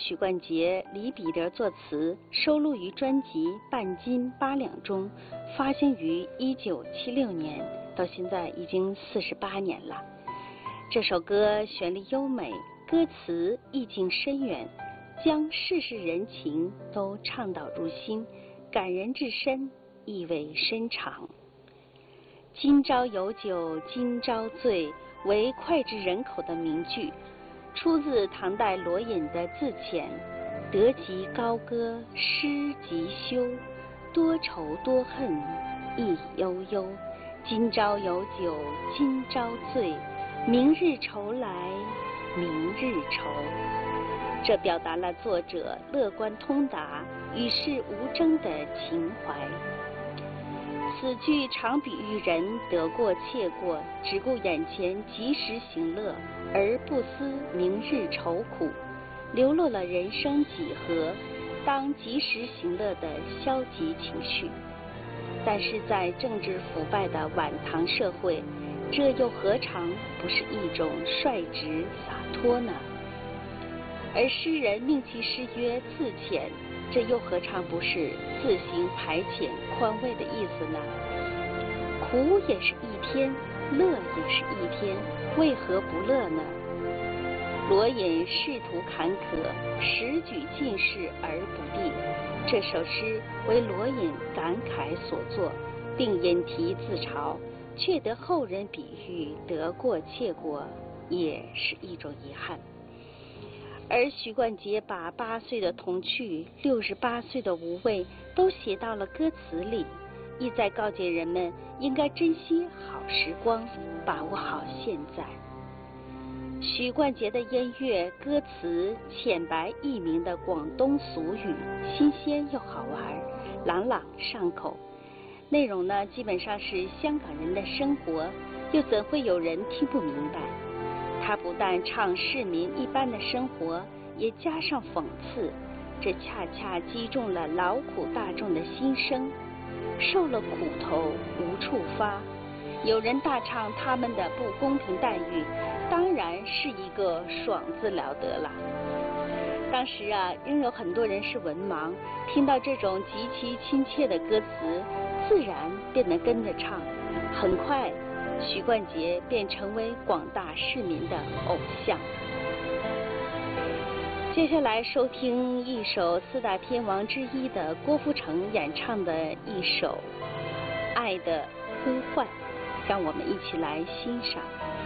许冠杰、李彼得作词，收录于专辑《半斤八两》中，发行于1976年，到现在已经48年了。这首歌旋律优美，歌词意境深远，将世事人情都倡导入心，感人至深，意味深长。今朝有酒今朝醉，为脍炙人口的名句，出自唐代罗隐的自遣：得即高歌失即休，多愁多恨意悠悠。今朝有酒今朝醉，明日愁来明日愁。这表达了作者乐观通达、与世无争的情怀。此句常比喻人得过且过，只顾眼前及时行乐，而不思明日愁苦，流露了人生几何当及时行乐的消极情绪。但是在政治腐败的晚唐社会，这又何尝不是一种率直洒脱呢？而诗人命其诗曰自遣，这又何尝不是自行排遣宽慰的意思呢？苦也是一天，乐也是一天，为何不乐呢？罗隐仕途坎坷，时举进士而不第，这首诗为罗隐感慨所作，并引题自嘲，却得后人比喻得过且过，也是一种遗憾。而许冠杰把8岁的童趣、68岁的无畏都写到了歌词里，意在告诫人们应该珍惜好时光，把握好现在。许冠杰的音乐歌词浅白易明的广东俗语，新鲜又好玩，朗朗上口。内容呢，基本上是香港人的生活，又怎会有人听不明白？他不但唱市民一般的生活，也加上讽刺，这恰恰击中了劳苦大众的心声。受了苦头无处发，有人大唱他们的不公平待遇，当然是一个爽字了得了。当时啊，仍有很多人是文盲，听到这种极其亲切的歌词，自然便能跟着唱。很快，许冠杰便成为广大市民的偶像。接下来收听一首4大天王之一的郭富城演唱的一首《爱的呼唤》，让我们一起来欣赏。